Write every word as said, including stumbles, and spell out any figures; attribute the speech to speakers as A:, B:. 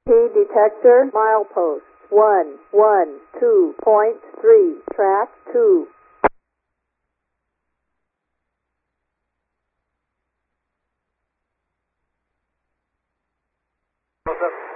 A: Detector, milepost, one, one, two, point three, track two.
B: What's up?